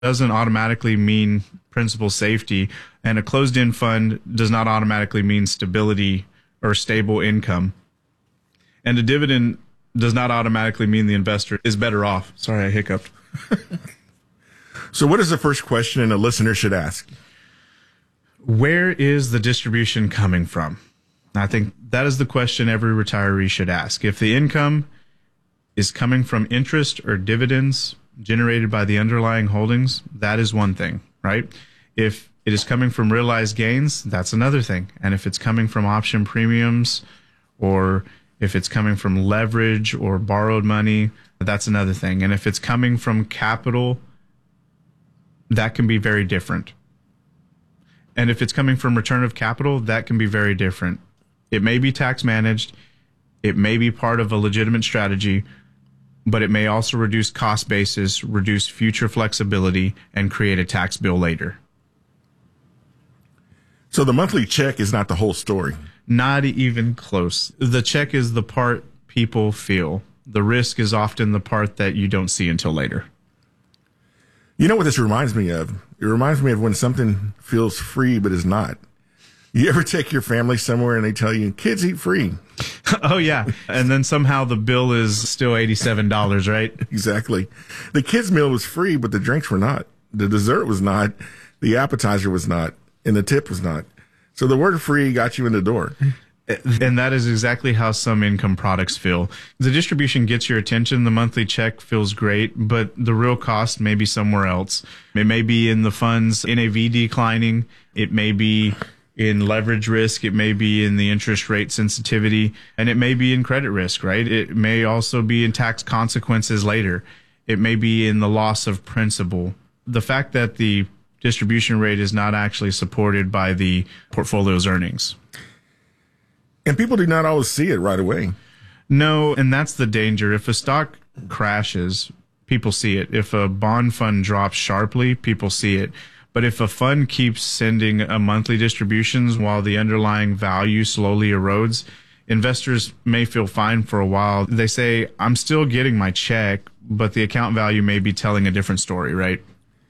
doesn't automatically mean principal safety, and a closed-end fund does not automatically mean stability or stable income. And a dividend does not automatically mean the investor is better off. Sorry, I hiccuped. So what is the first question a listener should ask? Where is the distribution coming from? I think that is the question every retiree should ask. If the income is coming from interest or dividends generated by the underlying holdings, that is one thing, right? If it is coming from realized gains, that's another thing. And if it's coming from option premiums, or if it's coming from leverage or borrowed money, that's another thing. And if it's coming from capital, that can be very different. And if it's coming from return of capital, that can be very different. It may be tax managed, it may be part of a legitimate strategy, but it may also reduce cost basis, reduce future flexibility, and create a tax bill later. So the monthly check is not the whole story. Not even close. The check is the part people feel. The risk is often the part that you don't see until later. You know what this reminds me of? It reminds me of when something feels free but is not. You ever take your family somewhere and they tell you, kids eat free? Oh, yeah. And then somehow the bill is still $87, right? Exactly. The kids' meal was free, but the drinks were not. The dessert was not. The appetizer was not. And the tip was not. So the word free got you in the door. And that is exactly how some income products feel. The distribution gets your attention. The monthly check feels great, but the real cost may be somewhere else. It may be in the fund's NAV declining. It may be in leverage risk. It may be in the interest rate sensitivity, and it may be in credit risk, right? It may also be in tax consequences later. It may be in the loss of principal. The fact that the distribution rate is not actually supported by the portfolio's earnings. And people do not always see it right away. No, and that's the danger. If a stock crashes, people see it. If a bond fund drops sharply, people see it. But if a fund keeps sending a monthly distributions while the underlying value slowly erodes, investors may feel fine for a while. They say, I'm still getting my check, but the account value may be telling a different story, right?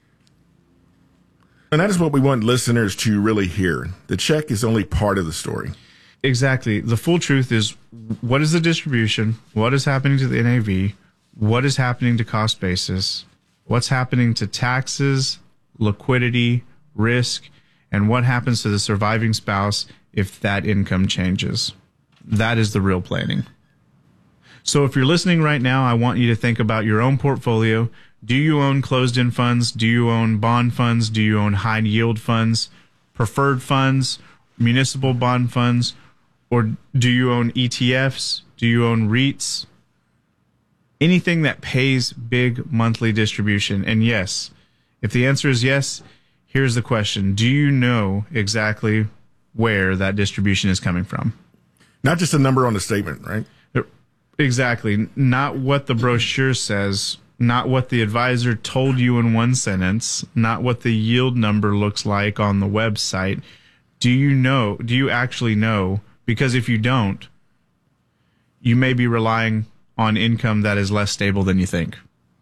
And that is what we want listeners to really hear. The check is only part of the story. Exactly. The full truth is, what is the distribution? What is happening to the NAV? What is happening to cost basis? What's happening to taxes, liquidity, risk, and what happens to the surviving spouse if that income changes? That is the real planning. So if you're listening right now, I want you to think about your own portfolio. Do you own closed-end funds? Do you own bond funds? Do you own high-yield funds, preferred funds, municipal bond funds? Or do you own ETFs? Do you own REITs? Anything that pays big monthly distribution. And yes, if the answer is yes, here's the question. Do you know exactly where that distribution is coming from? Not just a number on the statement, right? Exactly. Not what the brochure says, not what the advisor told you in one sentence, not what the yield number looks like on the website. Do you know? Do you actually know? Because if you don't, you may be relying on income that is less stable than you think.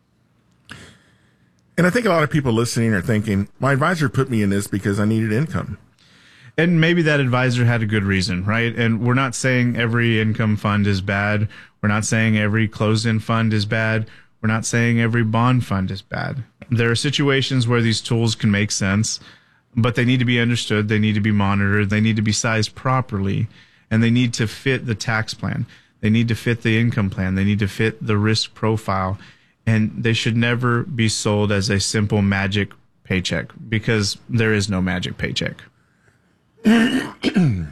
And I think a lot of people listening are thinking, my advisor put me in this because I needed income. And maybe that advisor had a good reason, right? And we're not saying every income fund is bad. We're not saying every closed-end fund is bad. We're not saying every bond fund is bad. There are situations where these tools can make sense, but they need to be understood. They need to be monitored. They need to be sized properly. And they need to fit the tax plan. They need to fit the income plan. They need to fit the risk profile. And they should never be sold as a simple magic paycheck, because there is no magic paycheck. All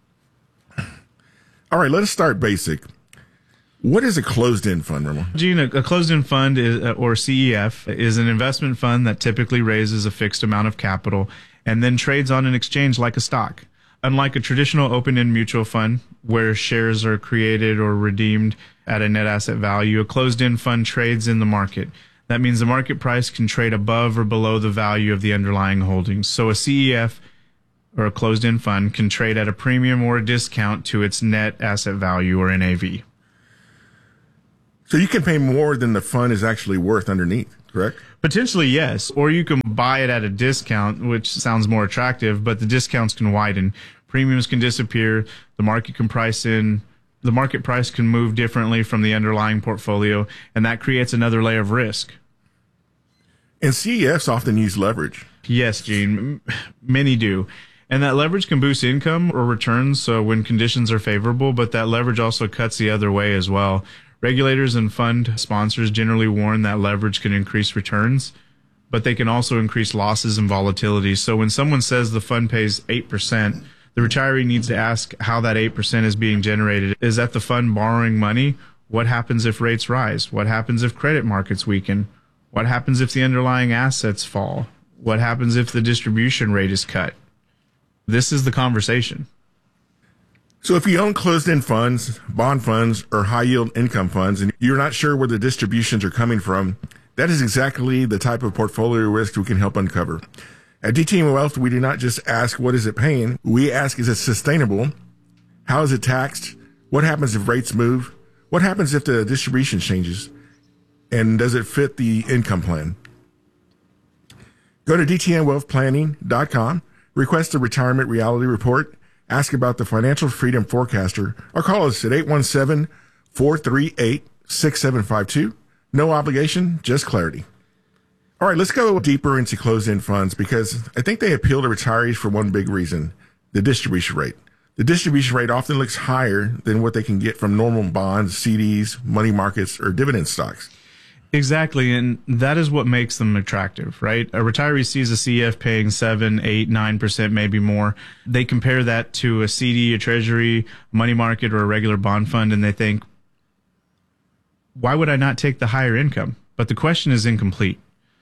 right, let us start basic. What is a closed-end fund, Ramon? Gene, a closed-end fund is, or CEF, is an investment fund that typically raises a fixed amount of capital and then trades on an exchange like a stock. Unlike a traditional open-end mutual fund, where shares are created or redeemed at a net asset value, a closed-end fund trades in the market. That means the market price can trade above or below the value of the underlying holdings. So a CEF, or a closed-end fund, can trade at a premium or a discount to its net asset value, or NAV. So you can pay more than the fund is actually worth underneath. correct? Potentially, yes. Or you can buy it at a discount, which sounds more attractive, but the discounts can widen. Premiums can disappear. The market can price in. The market price can move differently from the underlying portfolio, and that creates another layer of risk. And CEFs often use leverage. Yes, Gene. Many do. And that leverage can boost income or returns so when conditions are favorable, but that leverage also cuts the other way as well. Regulators and fund sponsors generally warn that leverage can increase returns, but they can also increase losses and volatility. So when someone says the fund pays 8%, the retiree needs to ask how that 8% is being generated. Is that the fund borrowing money? What happens if rates rise? What happens if credit markets weaken? What happens if the underlying assets fall? What happens if the distribution rate is cut? This is the conversation. So if you own closed-end funds, bond funds, or high-yield income funds, and you're not sure where the distributions are coming from, that is exactly the type of portfolio risk we can help uncover. At DTN Wealth, we do not just ask, what is it paying? We ask, is it sustainable? How is it taxed? What happens if rates move? What happens if the distribution changes? And does it fit the income plan? Go to dtnwealthplanning.com, request a retirement reality report, ask about the Financial Freedom Forecaster, or call us at 817-438-6752. No obligation, just clarity. All right, let's go deeper into closed-end funds because I think they appeal to retirees for one big reason, the distribution rate. The distribution rate often looks higher than what they can get from normal bonds, CDs, money markets, or dividend stocks. Exactly, and that is what makes them attractive, right? A retiree sees a CF paying 7, 8, 9%, maybe more. They compare that to a CD, a treasury, money market, or a regular bond fund, and they think, why would I not take the higher income? But the question is incomplete.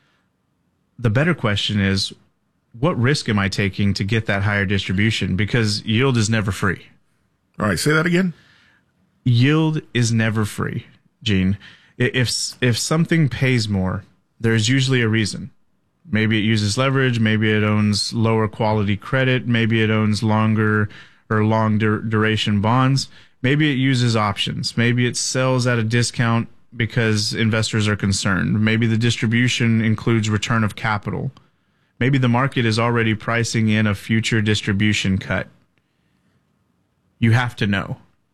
The better question is, what risk am I taking to get that higher distribution? Because yield is never free. All right, say that again. Yield is never free, Gene. If something pays more, there's usually a reason. Maybe it uses leverage, maybe it owns lower quality credit, maybe it owns longer or long duration bonds, maybe it uses options, maybe it sells at a discount because investors are concerned. Maybe the distribution includes return of capital. Maybe the market is already pricing in a future distribution cut. You have to know.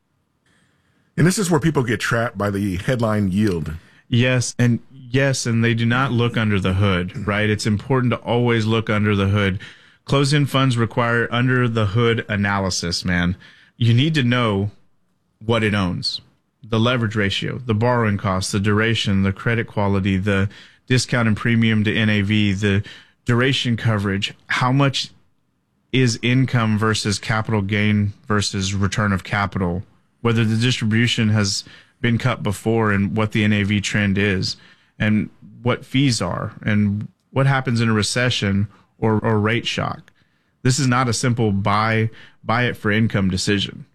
And this is where people get trapped by the headline yield. Yes, and they do not look under the hood, right? It's important to always look under the hood. Closed-end funds require under the hood analysis, man. You need to know what it owns. The leverage ratio, the borrowing cost, the duration, the credit quality, the discount and premium to NAV, the duration coverage, how much is income versus capital gain versus return of capital, whether the distribution has been cut before and what the NAV trend is, and what fees are, and what happens in a recession or rate shock. This is not a simple buy it for income decision.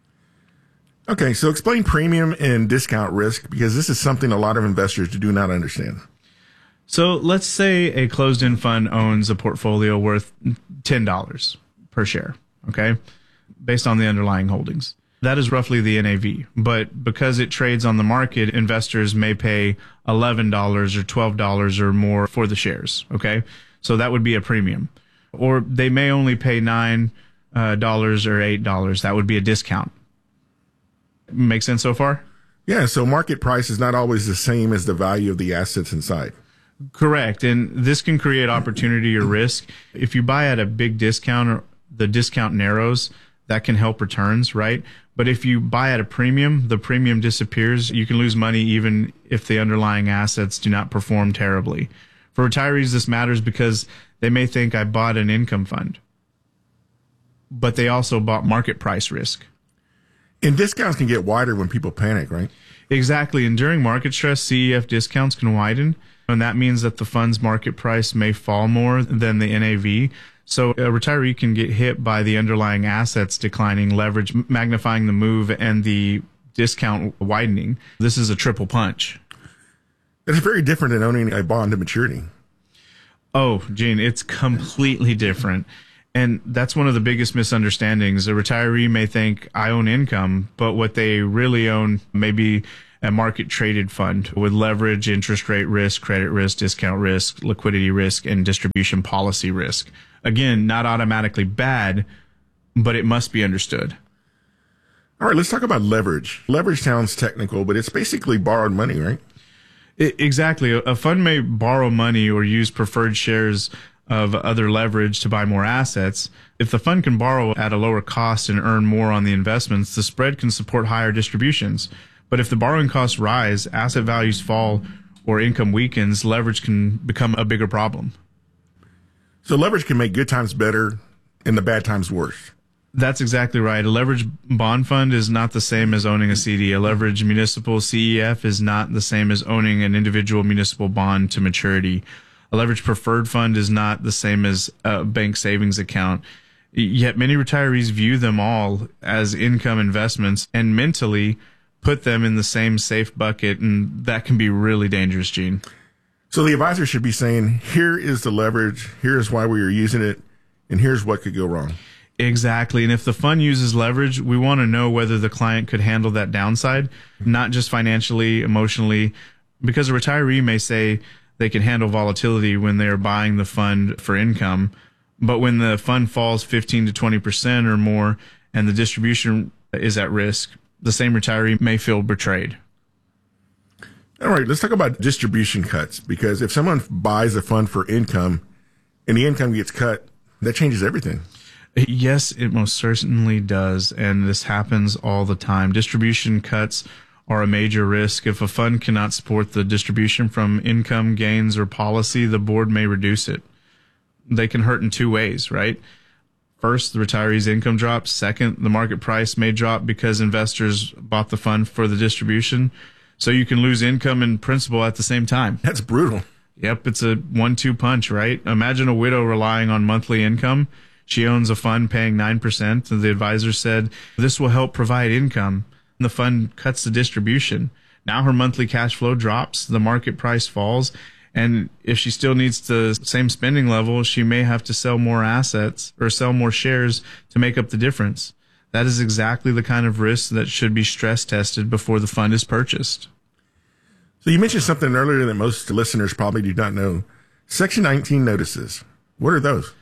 Okay, so explain premium and discount risk because this is something a lot of investors do not understand. So let's say a closed-end fund owns a portfolio worth $10 per share, okay, based on the underlying holdings. That is roughly the NAV. But because it trades on the market, investors may pay $11 or $12 or more for the shares, okay? So that would be a premium. Or they may only pay $9 or $8. That would be a discount. Make sense so far? Yeah, so market price is not always the same as the value of the assets inside. Correct. And this can create opportunity or risk. If you buy at a big discount or the discount narrows, that can help returns, right? But if you buy at a premium, the premium disappears. You can lose money even if the underlying assets do not perform terribly. For retirees, this matters because they may think I bought an income fund, but they also bought market price risk. And discounts can get wider when people panic, right? Exactly. And during market stress, CEF discounts can widen. And that means that the fund's market price may fall more than the NAV. So a retiree can get hit by the underlying assets declining, leverage magnifying the move, and the discount widening. This is a triple punch. It's very different than owning a bond to maturity. Oh, Gene, it's completely different. And that's one of the biggest misunderstandings. A retiree may think I own income, but what they really own may be a market traded fund with leverage, interest rate risk, credit risk, discount risk, liquidity risk, and distribution policy risk. Again, not automatically bad, but it must be understood. All right, let's talk about leverage. Leverage sounds technical, but it's basically borrowed money, right? Exactly. A fund may borrow money or use preferred shares of other leverage to buy more assets. If the fund can borrow at a lower cost and earn more on the investments, the spread can support higher distributions. But if the borrowing costs rise, asset values fall, or income weakens, leverage can become a bigger problem. So leverage can make good times better and the bad times worse. That's exactly right. A leveraged bond fund is not the same as owning a CD. A leveraged municipal CEF is not the same as owning an individual municipal bond to maturity. A leveraged preferred fund is not the same as a bank savings account. Yet many retirees view them all as income investments and mentally put them in the same safe bucket, and that can be really dangerous, Gene. So the advisor should be saying, here is the leverage, here's why we are using it, and here's what could go wrong. Exactly. And if the fund uses leverage, we want to know whether the client could handle that downside, not just financially, emotionally, because a retiree may say they can handle volatility when they are buying the fund for income. But when the fund falls 15 to 20% or more and the distribution is at risk, the same retiree may feel betrayed. All right, let's talk about distribution cuts, because if someone buys a fund for income and the income gets cut, that changes everything. Yes, it most certainly does, and this happens all the time. Distribution cuts are a major risk. If a fund cannot support the distribution from income, gains, or policy, the board may reduce it. They can hurt in two ways, right? First, the retiree's income drops. Second, the market price may drop because investors bought the fund for the distribution. So you can lose income and principal at the same time. That's brutal. Yep, it's a 1-2 punch, right? Imagine a widow relying on monthly income. She owns a fund paying 9%. And the advisor said, this will help provide income. And the fund cuts the distribution. Now her monthly cash flow drops. The market price falls. And if she still needs the same spending level, she may have to sell more assets or sell more shares to make up the difference. That is exactly the kind of risk that should be stress tested before the fund is purchased. So you mentioned something earlier that most listeners probably do not know. Section 19 notices. What are those?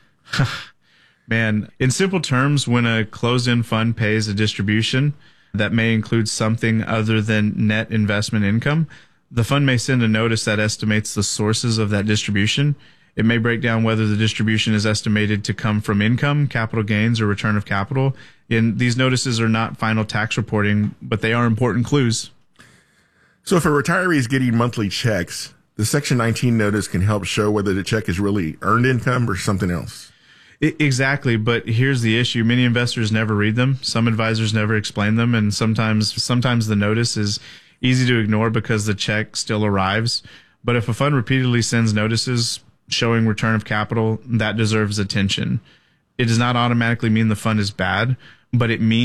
Man, in simple terms, when a closed-end fund pays a distribution that may include something other than net investment income, the fund may send a notice that estimates the sources of that distribution. It may break down whether the distribution is estimated to come from income, capital gains, or return of capital. And these notices are not final tax reporting, but they are important clues. So if a retiree is getting monthly checks, the Section 19 notice can help show whether the check is really earned income or something else. Exactly, but here's the issue. Many investors never read them. Some advisors never explain them, and sometimes the notice is easy to ignore because the check still arrives. But if a fund repeatedly sends notices showing return of capital, that deserves attention. It does not automatically mean the fund is bad, but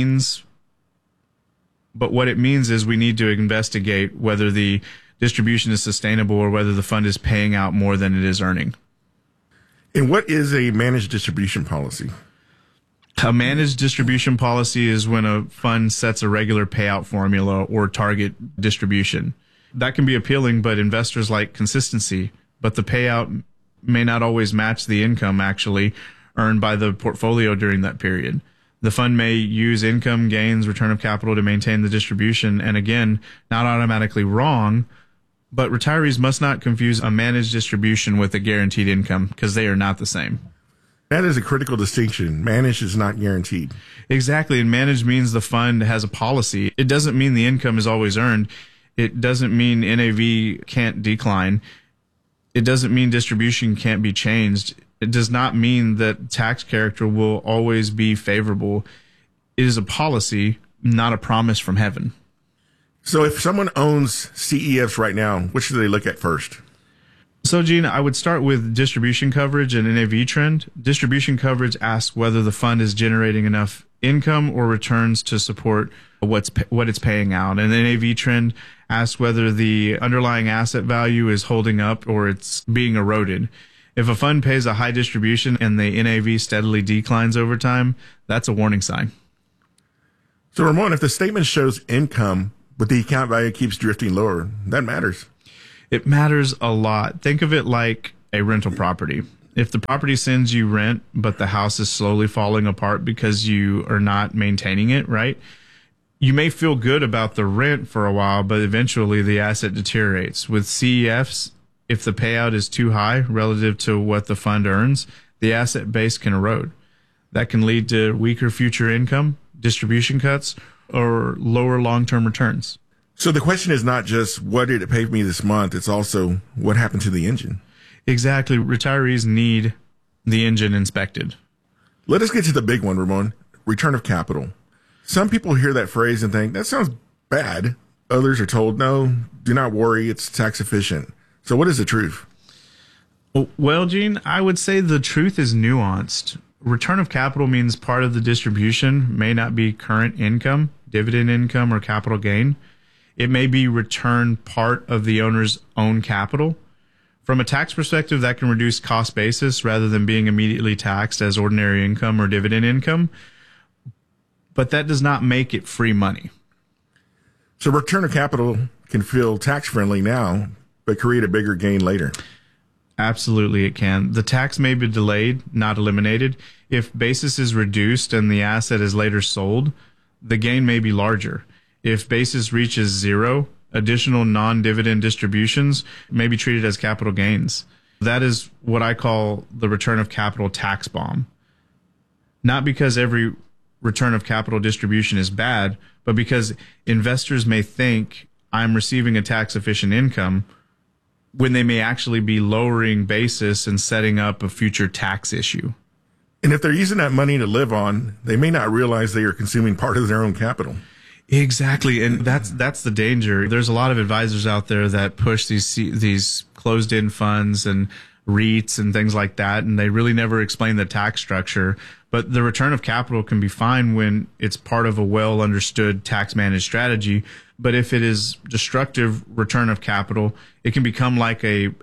what it means is we need to investigate whether the distribution is sustainable or whether the fund is paying out more than it is earning. And what is a managed distribution policy? A managed distribution policy is when a fund sets a regular payout formula or target distribution. That can be appealing, but investors like consistency. But the payout may not always match the income actually earned by the portfolio during that period. The fund may use income, gains, return of capital to maintain the distribution, and again, not automatically wrong, but retirees must not confuse a managed distribution with a guaranteed income because they are not the same. That is a critical distinction. Managed is not guaranteed. Exactly, and managed means the fund has a policy. It doesn't mean the income is always earned. It doesn't mean NAV can't decline. It doesn't mean distribution can't be changed. It does not mean that tax character will always be favorable. It is a policy, not a promise from heaven. So if someone owns CEFs right now, what should they look at first? So, Gene, I would start with distribution coverage and NAV trend. Distribution coverage asks whether the fund is generating enough income or returns to support what it's paying out. And the NAV trend asks whether the underlying asset value is holding up or it's being eroded. If a fund pays a high distribution and the NAV steadily declines over time, that's a warning sign. So, Ramon, if the statement shows income, but the account value keeps drifting lower. That matters. It matters a lot. Think of it like a rental property. If the property sends you rent, but the house is slowly falling apart because you are not maintaining it, right? You may feel good about the rent for a while, but eventually the asset deteriorates. With CEFs, if the payout is too high relative to what the fund earns, the asset base can erode. That can lead to weaker future income, distribution cuts, or lower long-term returns. So the question is not just what did it pay me this month, it's also what happened to the engine. Exactly. Retirees need the engine inspected. Let us get to the big one, Ramon, return of capital. Some people hear that phrase and think, that sounds bad. Others are told, no, do not worry, it's tax efficient. So what is the truth? Well, Gene, I would say the truth is nuanced. Return of capital means part of the distribution may not be current income, dividend income, or capital gain. It may be return part of the owner's own capital. From a tax perspective, that can reduce cost basis rather than being immediately taxed as ordinary income or dividend income. But that does not make it free money. So return of capital can feel tax friendly now, but create a bigger gain later. Absolutely, it can. The tax may be delayed, not eliminated. If basis is reduced and the asset is later sold, the gain may be larger. If basis reaches zero, additional non-dividend distributions may be treated as capital gains. That is what I call the return of capital tax bomb. Not because every return of capital distribution is bad, but because investors may think I'm receiving a tax-efficient income when they may actually be lowering basis and setting up a future tax issue. And if they're using that money to live on, they may not realize they are consuming part of their own capital. Exactly, and that's the danger. There's a lot of advisors out there that push these closed-end funds and REITs and things like that, and they really never explain the tax structure. But the return of capital can be fine when it's part of a well-understood tax-managed strategy. But if it is destructive return of capital, it can become like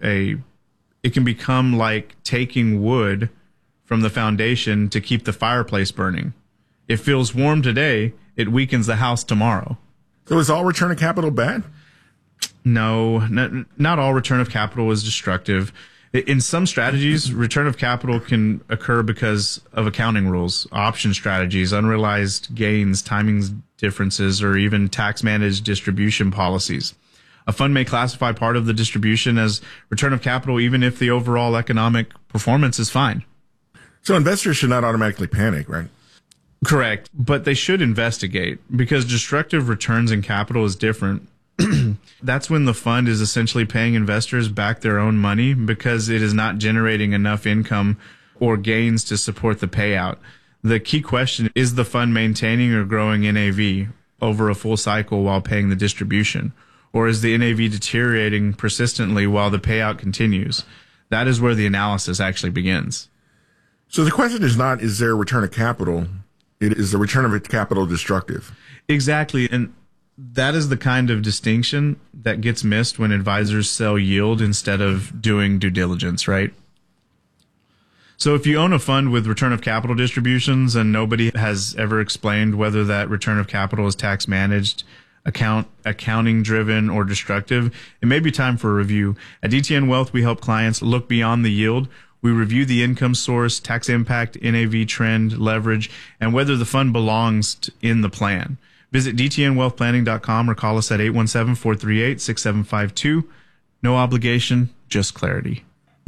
taking wood from the foundation to keep the fireplace burning. It feels warm today, it weakens the house tomorrow. So is all return of capital bad? No, not all return of capital is destructive. In some strategies, return of capital can occur because of accounting rules, option strategies, unrealized gains, timing differences, or even tax-managed distribution policies. A fund may classify part of the distribution as return of capital even if the overall economic performance is fine. So investors should not automatically panic, right? Correct, but they should investigate because destructive returns in capital is different. That's when the fund is essentially paying investors back their own money because it is not generating enough income or gains to support the payout. The key question is the fund maintaining or growing NAV over a full cycle while paying the distribution? Or is the NAV deteriorating persistently while the payout continues? That is where the analysis actually begins. So the question is not, is there a return of capital? It is the return of capital destructive. Exactly. And that is the kind of distinction that gets missed when advisors sell yield instead of doing due diligence, right? So if you own a fund with return of capital distributions and nobody has ever explained whether that return of capital is tax managed, accounting driven, or destructive, it may be time for a review. At DTN Wealth, we help clients look beyond the yield. We review the income source, tax impact, NAV trend, leverage, and whether the fund belongs in the plan. Visit dtnwealthplanning.com or call us at 817-438-6752. No obligation, just clarity.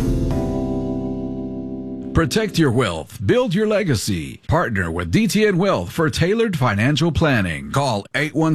Protect your wealth. Build your legacy. Partner with DTN Wealth for tailored financial planning. Call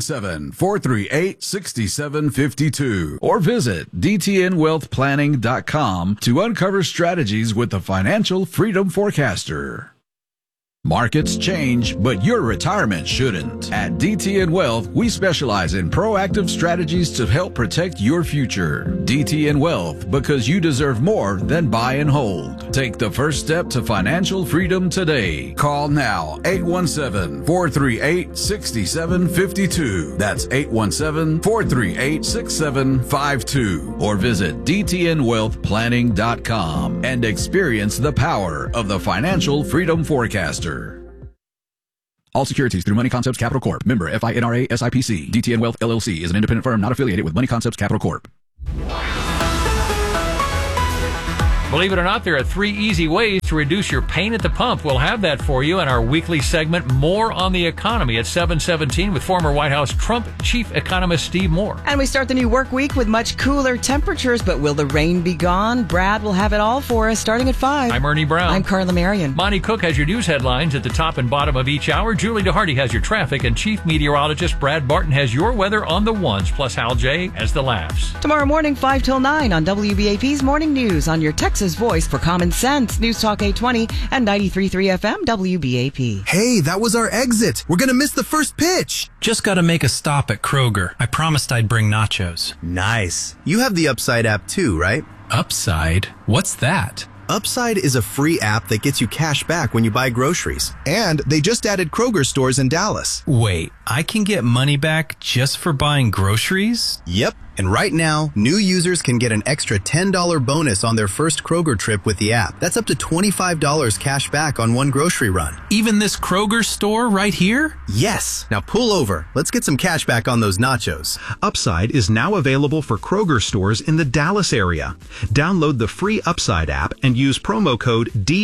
817-438-6752 or visit dtnwealthplanning.com to uncover strategies with the Financial Freedom Forecaster. Markets change, but your retirement shouldn't. At DTN Wealth, we specialize in proactive strategies to help protect your future. DTN Wealth, because you deserve more than buy and hold. Take the first step to financial freedom today. Call now, 817-438-6752. That's 817-438-6752. Or visit dtnwealthplanning.com and experience the power of the Financial Freedom Forecaster. All securities through Money Concepts Capital Corp. Member FINRA SIPC. DTN Wealth LLC is an independent firm not affiliated with Money Concepts Capital Corp. Believe it or not, there are 3 easy ways to reduce your pain at the pump. We'll have that for you in our weekly segment, More on the Economy, at 7:17 with former White House Trump chief economist Steve Moore. And we start the new work week with much cooler temperatures, but will the rain be gone? Brad will have it all for us starting at 5. I'm Ernie Brown. I'm Carla Marion. Monty Cook has your news headlines at the top and bottom of each hour. Julie DeHardy has your traffic, and chief meteorologist Brad Barton has your weather on the ones, plus Hal J has the laughs. Tomorrow morning, 5 till 9 on WBAP's Morning News on your Texas voice for common sense. News Talk 820 and 93.3 FM WBAP. Hey, that was our exit. We're going to miss the first pitch. Just got to make a stop at Kroger. I promised I'd bring nachos. Nice. You have the Upside app too, right? Upside? What's that? Upside is a free app that gets you cash back when you buy groceries. And they just added Kroger stores in Dallas. Wait, I can get money back just for buying groceries? Yep. And right now, new users can get an extra $10 bonus on their first Kroger trip with the app. That's up to $25 cash back on one grocery run. Even this Kroger store right here? Yes. Now pull over. Let's get some cash back on those nachos. Upside is now available for Kroger stores in the Dallas area. Download the free Upside app and use promo code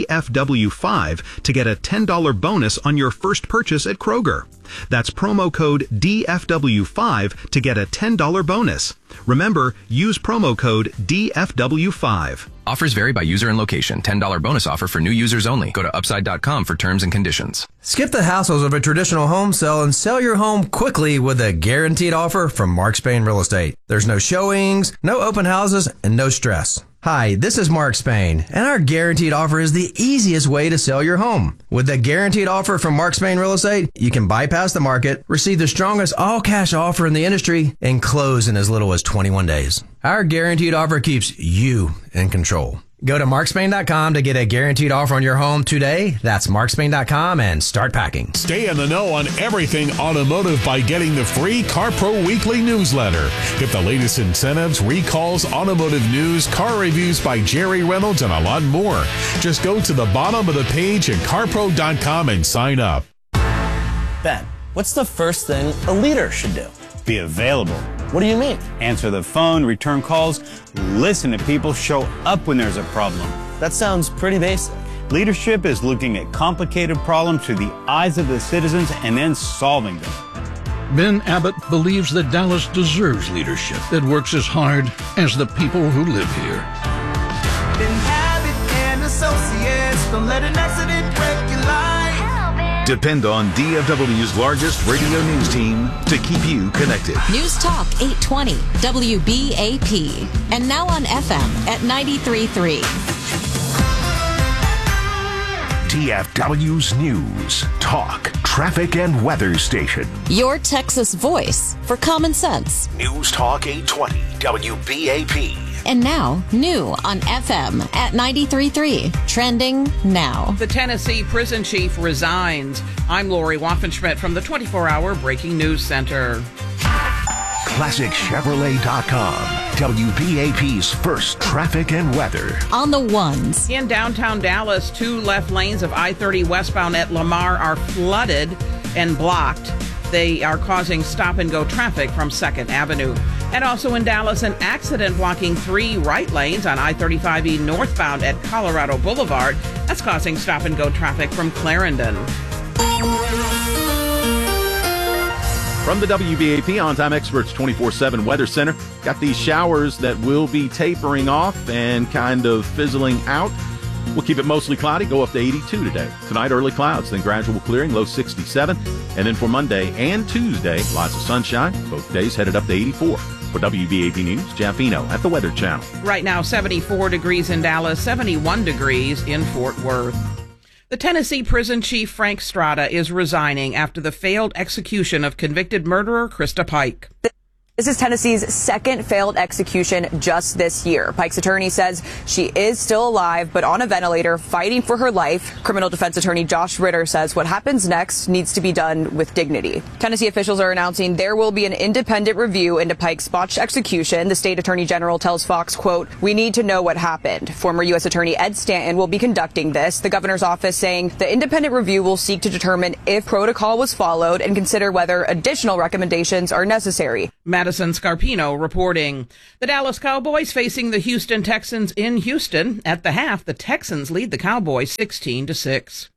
DFW5 to get a $10 bonus on your first purchase at Kroger. That's promo code DFW5 to get a $10 bonus. Remember, use promo code DFW5. Offers vary by user and location. $10 bonus offer for new users only. Go to upside.com for terms and conditions. Skip the hassles of a traditional home sale and sell your home quickly with a guaranteed offer from Mark Spain Real Estate. There's no showings, no open houses, and no stress. Hi, this is Mark Spain, and our guaranteed offer is the easiest way to sell your home. With the guaranteed offer from Mark Spain Real Estate, you can bypass the market, receive the strongest all-cash offer in the industry, and close in as little as 21 days. Our guaranteed offer keeps you in control. Go to markspain.com to get a guaranteed offer on your home today. That's markspain.com and start packing. Stay in the know on everything automotive by getting the free CarPro Weekly newsletter. Get the latest incentives, recalls, automotive news, car reviews by Jerry Reynolds, and a lot more. Just go to the bottom of the page at carpro.com and sign up. Ben, what's the first thing a leader should do? Be available. What do you mean? Answer the phone, return calls, listen to people, show up when there's a problem. That sounds pretty basic. Leadership is looking at complicated problems through the eyes of the citizens and then solving them. Ben Abbott believes that Dallas deserves leadership that works as hard as the people who live here. Ben Abbott and Associates, don't let an accident break your life. Depend on DFW's largest radio news team to keep you connected. News Talk 820 WBAP. And now on FM at 93.3. DFW's News, Talk, Traffic, and Weather Station. Your Texas voice for common sense. News Talk 820 WBAP. And now, new on FM at 93.3. Trending now. The Tennessee prison chief resigns. I'm Lori Waffenschmidt from the 24-hour Breaking News Center. ClassicChevrolet.com. WBAP's first traffic and weather. On the ones. In downtown Dallas, 2 left lanes of I-30 westbound at Lamar are flooded and blocked. They are causing stop-and-go traffic from 2nd Avenue. And also in Dallas, an accident blocking 3 right lanes on I-35E northbound at Colorado Boulevard. That's causing stop-and-go traffic from Clarendon. From the WBAP On-Time Experts 24/7 Weather Center, got these showers that will be tapering off and kind of fizzling out. We'll keep it mostly cloudy, go up to 82 today. Tonight, early clouds, then gradual clearing, low 67. And then for Monday and Tuesday, lots of sunshine. Both days headed up to 84. For WBAP News, Jeff Eno at the Weather Channel. Right now, 74 degrees in Dallas, 71 degrees in Fort Worth. The Tennessee prison chief, Frank Strada, is resigning after the failed execution of convicted murderer Krista Pike. This is Tennessee's second failed execution just this year. Pike's attorney says she is still alive, but on a ventilator, fighting for her life. Criminal defense attorney Josh Ritter says what happens next needs to be done with dignity. Tennessee officials are announcing there will be an independent review into Pike's botched execution. The state attorney general tells Fox, quote, "We need to know what happened." Former U.S. Attorney Ed Stanton will be conducting this. The governor's office saying the independent review will seek to determine if protocol was followed and consider whether additional recommendations are necessary. Madison Scarpino reporting. The Dallas Cowboys facing the Houston Texans in Houston. At the half, the Texans lead the Cowboys 16-6.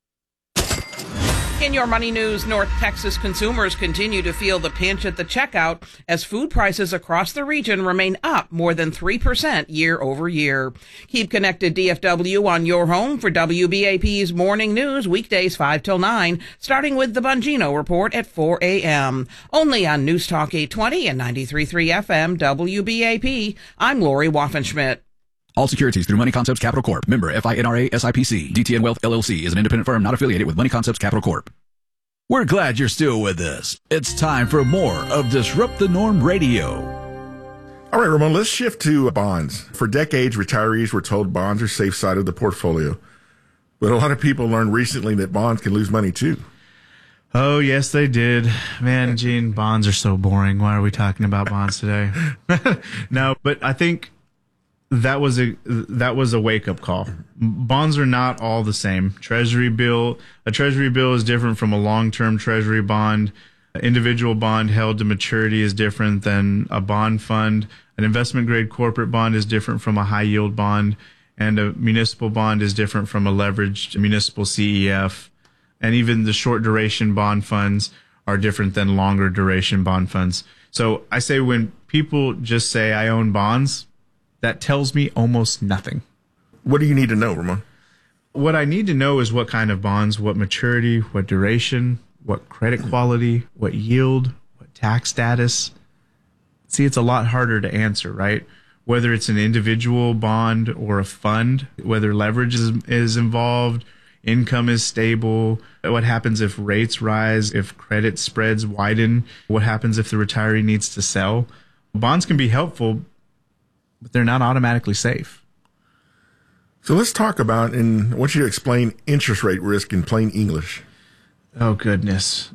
In your money news, North Texas consumers continue to feel the pinch at the checkout as food prices across the region remain up more than 3% year over year. Keep connected DFW on your home for WBAP's morning news weekdays 5 till 9, starting with the Bongino Report at 4 a.m. Only on News Talk 820 and 93.3 FM WBAP. I'm Lori Waffenschmidt. All securities through Money Concepts Capital Corp. Member FINRA SIPC. DTN Wealth LLC is an independent firm not affiliated with Money Concepts Capital Corp. We're glad you're still with us. It's time for more of Disrupt the Norm Radio. All right, Ramon, let's shift to bonds. For decades, retirees were told bonds are safe side of the portfolio. But a lot of people learned recently that bonds can lose money too. Oh, yes, they did. Man, Gene, bonds are so boring. Why are we talking about bonds today? No, but I think that was a wake-up call. Bonds are not all the same. A treasury bill is different from a long-term treasury bond. An individual bond held to maturity is different than a bond fund. An investment-grade corporate bond is different from a high-yield bond. And a municipal bond is different from a leveraged municipal CEF. And even the short-duration bond funds are different than longer-duration bond funds. So I say when people just say, I own bonds, that tells me almost nothing. What do you need to know, Ramon? What I need to know is what kind of bonds, what maturity, what duration, what credit quality, what yield, what tax status. See, it's a lot harder to answer, right? Whether it's an individual bond or a fund, whether leverage is involved, income is stable, what happens if rates rise, if credit spreads widen, what happens if the retiree needs to sell. Bonds can be helpful, but they're not automatically safe. So let's talk about, and I want you to explain interest rate risk in plain English. Oh, goodness.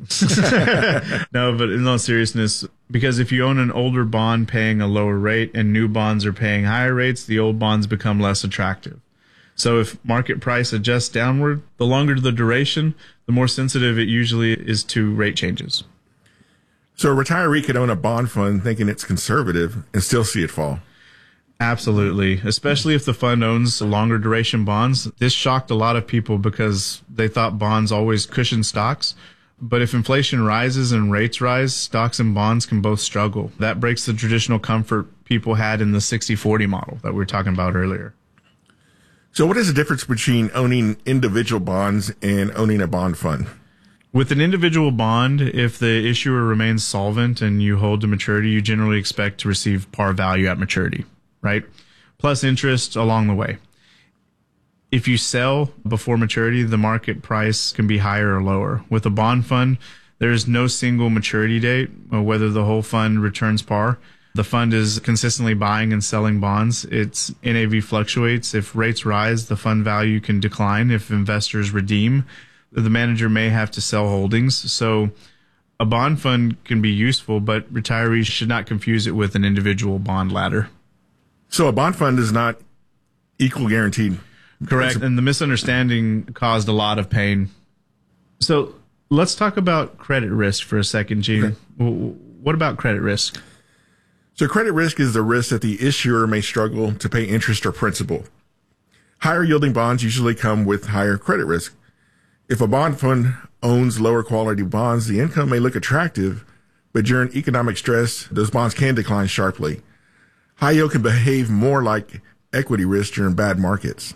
No, but in all seriousness, because if you own an older bond paying a lower rate and new bonds are paying higher rates, the old bonds become less attractive. So if market price adjusts downward, the longer the duration, the more sensitive it usually is to rate changes. So a retiree could own a bond fund thinking it's conservative and still see it fall. Absolutely, especially if the fund owns longer duration bonds. This shocked a lot of people because they thought bonds always cushion stocks. But if inflation rises and rates rise, stocks and bonds can both struggle. That breaks the traditional comfort people had in the 60-40 model that we were talking about earlier. So what is the difference between owning individual bonds and owning a bond fund? With an individual bond, if the issuer remains solvent and you hold to maturity, you generally expect to receive par value at maturity, right? Plus interest along the way. If you sell before maturity, the market price can be higher or lower. With a bond fund, there is no single maturity date, whether the whole fund returns par. The fund is consistently buying and selling bonds. Its NAV fluctuates. If rates rise, the fund value can decline. If investors redeem, the manager may have to sell holdings. So a bond fund can be useful, but retirees should not confuse it with an individual bond ladder. So a bond fund is not equal guaranteed. Correct. And the misunderstanding caused a lot of pain. So let's talk about credit risk for a second, Gene. Okay. What about credit risk? So credit risk is the risk that the issuer may struggle to pay interest or principal. Higher yielding bonds usually come with higher credit risk. If a bond fund owns lower quality bonds, the income may look attractive, but during economic stress, those bonds can decline sharply. High yield can behave more like equity risk during bad markets.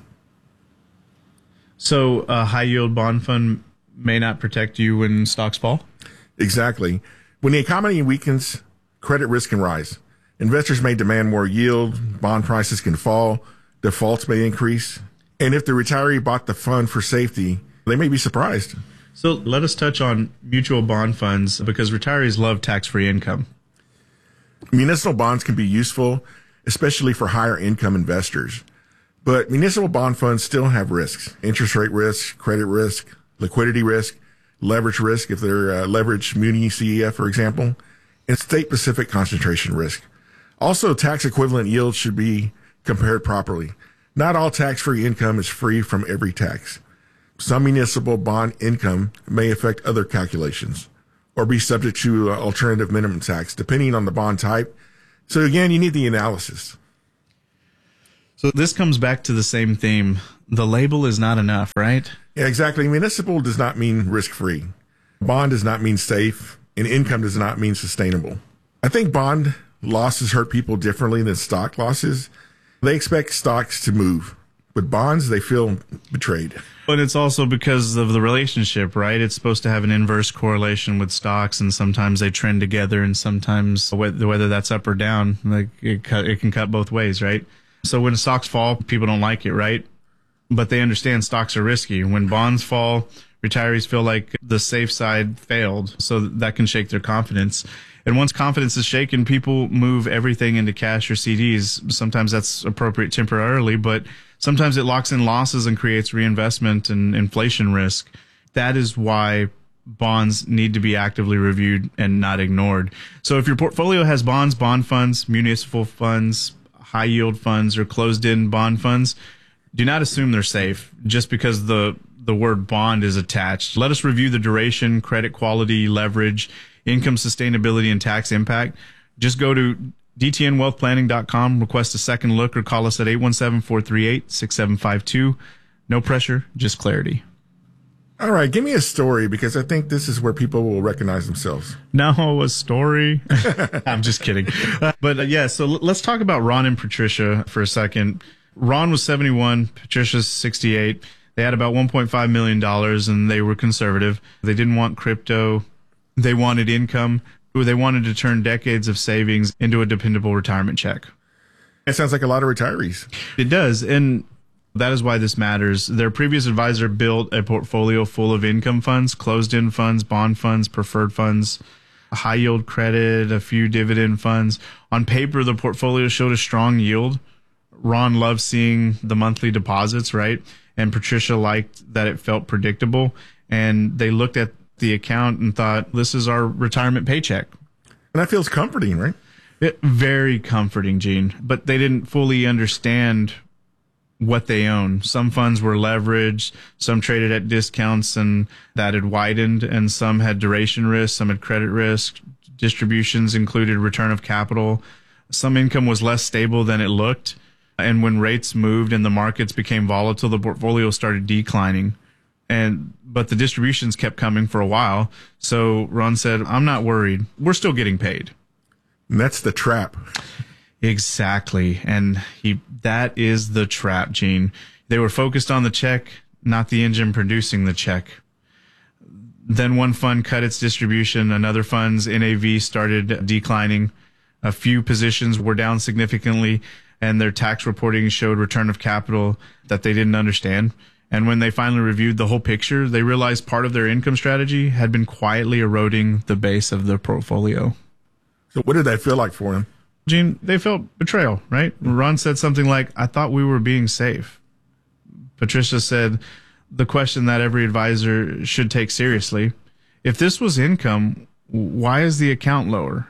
So a high yield bond fund may not protect you when stocks fall? Exactly. When the economy weakens, credit risk can rise. Investors may demand more yield, bond prices can fall, defaults may increase. And if the retiree bought the fund for safety, they may be surprised. So let us touch on mutual bond funds because retirees love tax-free income. Municipal bonds can be useful, especially for higher income investors. But municipal bond funds still have risks: interest rate risk, credit risk, liquidity risk, leverage risk if they're leveraged muni CEF, for example, and state-specific concentration risk. Also, tax equivalent yields should be compared properly. Not all tax-free income is free from every tax. Some municipal bond income may affect other calculations or be subject to alternative minimum tax, depending on the bond type. So again, you need the analysis. So this comes back to the same theme. The label is not enough, right? Yeah, exactly. Municipal does not mean risk-free. Bond does not mean safe, and income does not mean sustainable. I think bond losses hurt people differently than stock losses. They expect stocks to move. With bonds, they feel betrayed. But it's also because of the relationship, right? It's supposed to have an inverse correlation with stocks, and sometimes they trend together, and sometimes whether that's up or down, like it can cut both ways, right? So when stocks fall, people don't like it, right? But they understand stocks are risky. When bonds fall, retirees feel like the safe side failed, so that can shake their confidence. And once confidence is shaken, people move everything into cash or CDs. Sometimes that's appropriate temporarily, but sometimes it locks in losses and creates reinvestment and inflation risk. That is why bonds need to be actively reviewed and not ignored. So if your portfolio has bonds, bond funds, municipal funds, high yield funds, or closed-end bond funds, do not assume they're safe just because the word bond is attached. Let us review the duration, credit quality, leverage, income sustainability, and tax impact. Just go to dtnwealthplanning.com, request a second look, or call us at 817-438-6752. No pressure, just clarity. All right, give me a story, because I think this is where people will recognize themselves. No, a story? I'm just kidding. So let's talk about Ron and Patricia for a second. Ron was 71, Patricia's 68. They had about $1.5 million, and they were conservative. They didn't want crypto. They wanted income. They wanted to turn decades of savings into a dependable retirement check. It sounds like a lot of retirees. It does, and that is why this matters. Their previous advisor built a portfolio full of income funds, closed-end funds, bond funds, preferred funds, high-yield credit, a few dividend funds. On paper, the portfolio showed a strong yield. Ron loved seeing the monthly deposits, right? And Patricia liked that it felt predictable. And they looked at the account and thought, this is our retirement paycheck. And that feels comforting, right? Very comforting, Gene. But they didn't fully understand what they own. Some funds were leveraged, some traded at discounts, and that had widened, and some had duration risk, some had credit risk. Distributions included return of capital. Some income was less stable than it looked. And when rates moved and the markets became volatile, the portfolio started declining. But the distributions kept coming for a while. So Ron said, I'm not worried. We're still getting paid. And that's the trap. Exactly. And that is the trap, Gene. They were focused on the check, not the engine producing the check. Then one fund cut its distribution. Another fund's NAV started declining. A few positions were down significantly, and their tax reporting showed return of capital that they didn't understand. And when they finally reviewed the whole picture, they realized part of their income strategy had been quietly eroding the base of their portfolio. So what did that feel like for them? Gene, they felt betrayal, right? Ron said something like, I thought we were being safe. Patricia said, the question that every advisor should take seriously, if this was income, why is the account lower?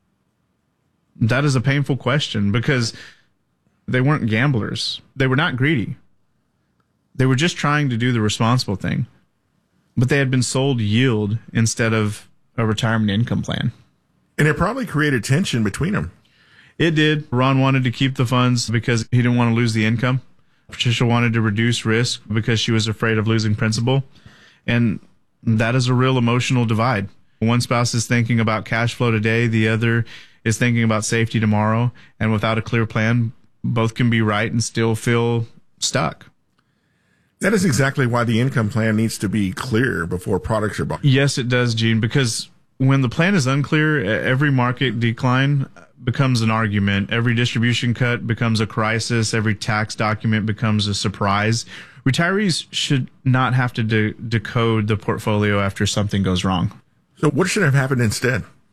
That is a painful question, because they weren't gamblers. They were not greedy. They were just trying to do the responsible thing. But they had been sold yield instead of a retirement income plan. And it probably created tension between them. It did. Ron wanted to keep the funds because he didn't want to lose the income. Patricia wanted to reduce risk because she was afraid of losing principal. And that is a real emotional divide. One spouse is thinking about cash flow today. The other is thinking about safety tomorrow. And without a clear plan, both can be right and still feel stuck. That is exactly why the income plan needs to be clear before products are bought. Yes, it does, Gene, because when the plan is unclear, every market decline becomes an argument. Every distribution cut becomes a crisis. Every tax document becomes a surprise. Retirees should not have to decode the portfolio after something goes wrong. So what should have happened instead?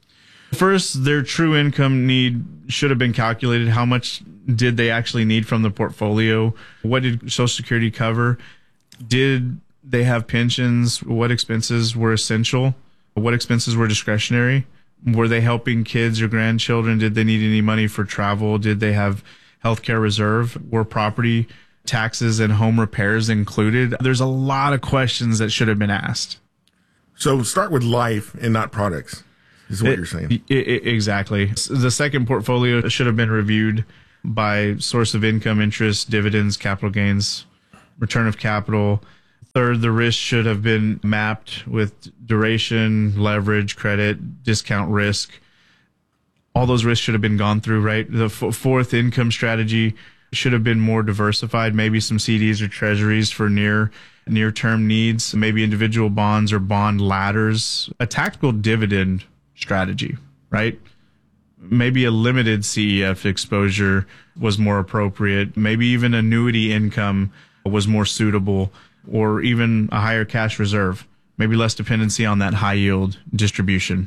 First, their true income need should have been calculated. How much did they actually need from the portfolio? What did Social Security cover? Did they have pensions? What expenses were essential? What expenses were discretionary? Were they helping kids or grandchildren? Did they need any money for travel? Did they have healthcare reserve? Were property taxes and home repairs included? There's a lot of questions that should have been asked. So start with life and not products, is what you're saying. Exactly. The second portfolio should have been reviewed by source of income, interest, dividends, capital gains, return of capital. Third, the risk should have been mapped with duration, leverage, credit, discount risk. All those risks should have been gone through, right? The fourth income strategy should have been more diversified, maybe some CDs or treasuries for near-term needs, maybe individual bonds or bond ladders, a tactical dividend strategy, right? Maybe a limited CEF exposure was more appropriate. Maybe even annuity income was more suitable, or even a higher cash reserve, maybe less dependency on that high yield distribution.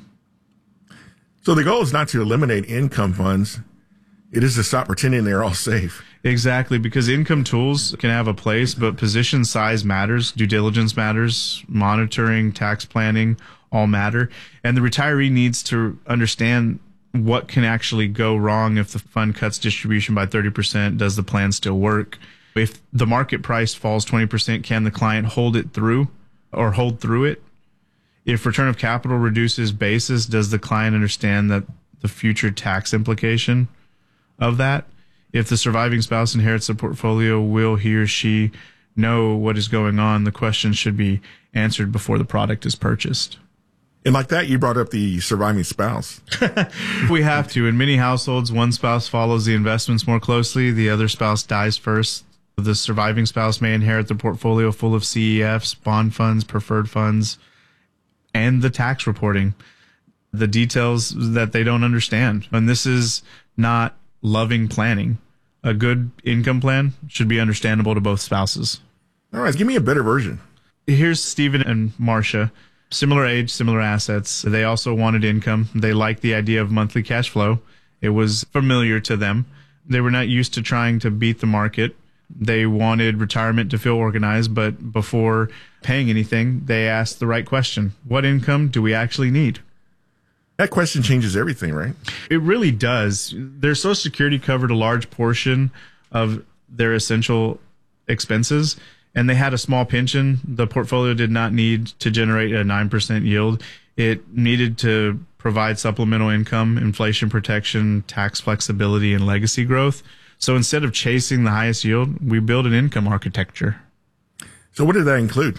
So the goal is not to eliminate income funds. It is to stop pretending they're all safe. Exactly, because income tools can have a place, but position size matters, due diligence matters, monitoring, tax planning, all matter. And the retiree needs to understand what can actually go wrong if the fund cuts distribution by 30%. Does the plan still work? If the market price falls 20%, can the client hold through it? If return of capital reduces basis, does the client understand that the future tax implication of that? If the surviving spouse inherits the portfolio, will he or she know what is going on? The question should be answered before the product is purchased. And like that, you brought up the surviving spouse. We have to. In many households, one spouse follows the investments more closely. The other spouse dies first. The surviving spouse may inherit the portfolio full of CEFs, bond funds, preferred funds, and the tax reporting, the details that they don't understand. And this is not loving planning. A good income plan should be understandable to both spouses. All right, give me a better version. Here's Stephen and Marcia. Similar age, similar assets. They also wanted income. They liked the idea of monthly cash flow. It was familiar to them. They were not used to trying to beat the market. They wanted retirement to feel organized, but before paying anything, they asked the right question. What income do we actually need? That question changes everything, right? It really does. Their Social Security covered a large portion of their essential expenses, and they had a small pension. The portfolio did not need to generate a 9% yield. It needed to provide supplemental income, inflation protection, tax flexibility, and legacy growth. So instead of chasing the highest yield, we build an income architecture. So what did that include?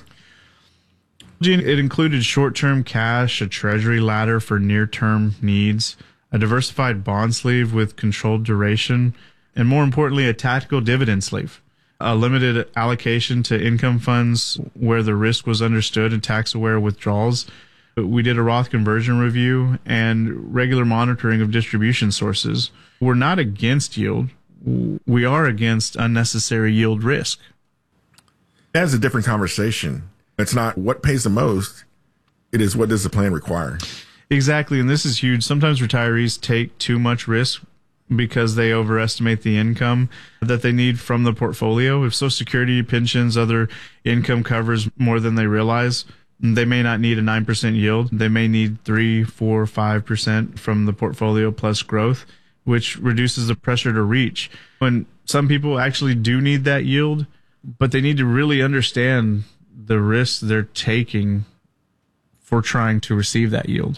Gene, it included short-term cash, a treasury ladder for near-term needs, a diversified bond sleeve with controlled duration, and more importantly, a tactical dividend sleeve. A limited allocation to income funds where the risk was understood and tax-aware withdrawals. We did a Roth conversion review and regular monitoring of distribution sources. We're not against yield. We are against unnecessary yield risk. That's a different conversation. It's not what pays the most. It is what does the plan require. Exactly. And this is huge. Sometimes retirees take too much risk because they overestimate the income that they need from the portfolio. If Social Security, pensions, other income covers more than they realize, they may not need a 9% yield. They may need 3, 4, 5% from the portfolio plus growth, which reduces the pressure to reach. When some people actually do need that yield, but they need to really understand the risks they're taking for trying to receive that yield.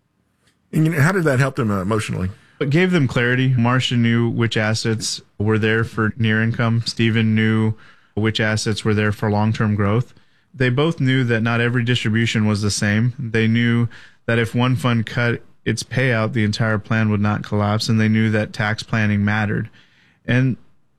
And how did that help them emotionally? It gave them clarity. Marcia knew which assets were there for near income. Stephen knew which assets were there for long-term growth. They both knew that not every distribution was the same. They knew that if one fund cut its payout, the entire plan would not collapse, and they knew that tax planning mattered. And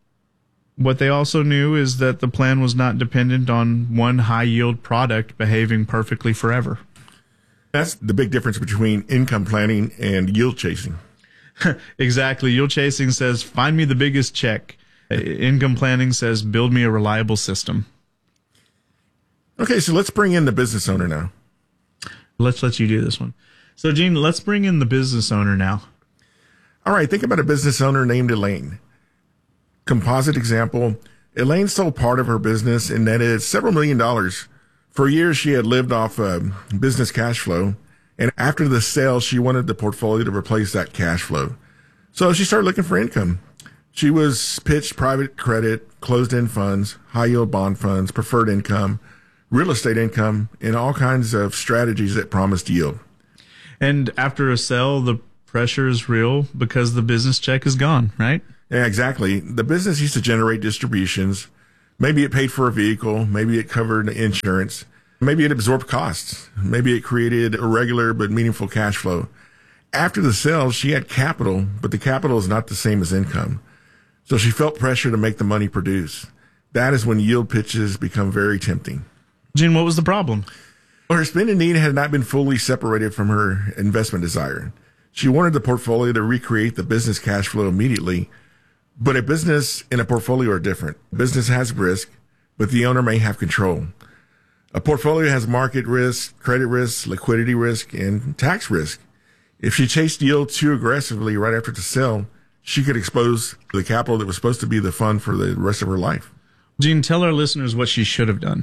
what they also knew is that the plan was not dependent on one high-yield product behaving perfectly forever. That's the big difference between income planning and yield chasing. Exactly. Yield chasing says, find me the biggest check. Income planning says, build me a reliable system. Okay, so let's bring in the business owner now. Let's let you do this one. So, Gene, let's bring in the business owner now. All right, think about a business owner named Elaine. Composite example, Elaine sold part of her business and netted several $1 million. For years, she had lived off business cash flow, and after the sale, she wanted the portfolio to replace that cash flow. So she started looking for income. She was pitched private credit, closed-end funds, high-yield bond funds, preferred income, real estate income, and all kinds of strategies that promised yield. And after a sale, the pressure is real because the business check is gone, right? Yeah, exactly. The business used to generate distributions. Maybe it paid for a vehicle. Maybe it covered insurance. Maybe it absorbed costs. Maybe it created irregular but meaningful cash flow. After the sale, she had capital, but the capital is not the same as income. So she felt pressure to make the money produce. That is when yield pitches become very tempting. Gene, what was the problem? Well, her spending need had not been fully separated from her investment desire. She wanted the portfolio to recreate the business cash flow immediately, but a business and a portfolio are different. Business has risk, but the owner may have control. A portfolio has market risk, credit risk, liquidity risk, and tax risk. If she chased yield too aggressively right after the sale, she could expose the capital that was supposed to be the fund for the rest of her life. Gene, tell our listeners what she should have done.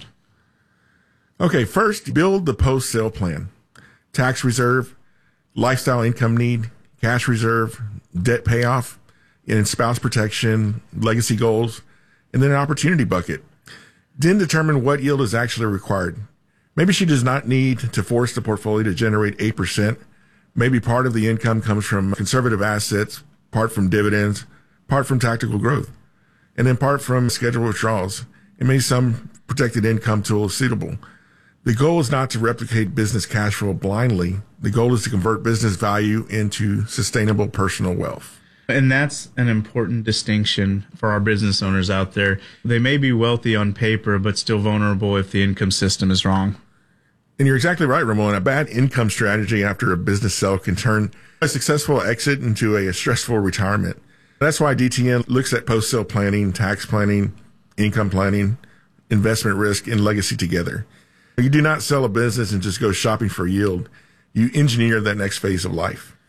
Okay, first, build the post-sale plan. Tax reserve, lifestyle income need, cash reserve, debt payoff, and spouse protection, legacy goals, and then an opportunity bucket. Then determine what yield is actually required. Maybe she does not need to force the portfolio to generate 8%. Maybe part of the income comes from conservative assets, part from dividends, part from tactical growth, and then part from scheduled withdrawals, and maybe some protected income tool is suitable. The goal is not to replicate business cash flow blindly. The goal is to convert business value into sustainable personal wealth. And that's an important distinction for our business owners out there. They may be wealthy on paper, but still vulnerable if the income system is wrong. And you're exactly right, Ramon. A bad income strategy after a business sale can turn a successful exit into a stressful retirement. That's why DTN looks at post-sale planning, tax planning, income planning, investment risk, and legacy together. You do not sell a business and just go shopping for yield. You engineer that next phase of life.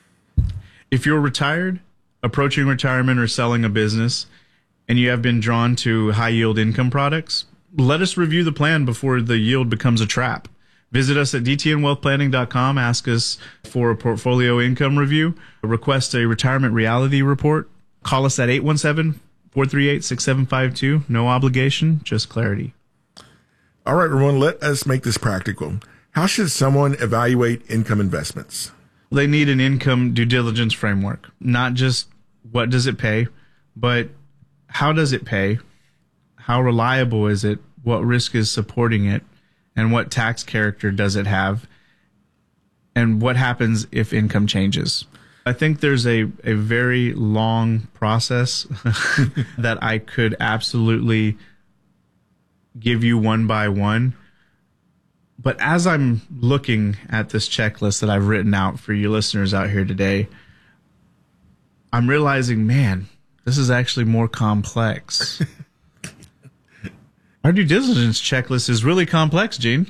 If you're retired, approaching retirement, or selling a business, and you have been drawn to high-yield income products, let us review the plan before the yield becomes a trap. Visit us at dtnwealthplanning.com, ask us for a portfolio income review, request a retirement reality report, call us at 817-438-6752. No obligation, just clarity. All right, Ramon, let us make this practical. How should someone evaluate income investments? They need an income due diligence framework, not just what does it pay, but how does it pay? How reliable is it? What risk is supporting it? And what tax character does it have? And what happens if income changes? I think there's a very long process that I could absolutely give you one by one. But as I'm looking at this checklist that I've written out for you listeners out here today, I'm realizing, man, this is actually more complex. Our due diligence checklist is really complex, Gene.